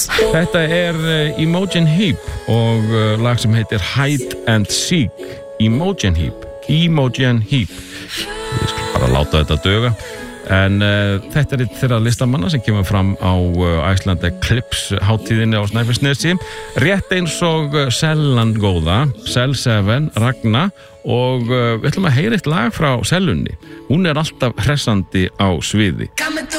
Þetta Imogen Heap og lag sem heitir Hide and Seek. Imogen Heap. Ég skal bara láta þetta duga. En þetta eitt þeirra listamanna sem kemur fram á Iceland Eclipse hátíðinni á Snæfellsnesi, rétt eins og Selland góða, Sel 7, Ragna, og við ætlum að heyra eitt lag frá Sellunni. Hún alltaf hressandi á sviði.